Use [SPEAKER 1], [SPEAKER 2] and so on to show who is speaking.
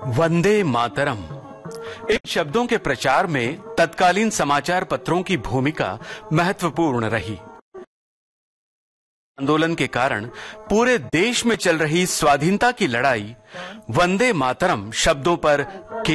[SPEAKER 1] वंदे मातरम। इन शब्दों के प्रचार में तत्कालीन समाचार पत्रों की भूमिका महत्वपूर्ण रही। आंदोलन के कारण पूरे देश में चल रही स्वाधीनता की लड़ाई वंदे मातरम शब्दों पर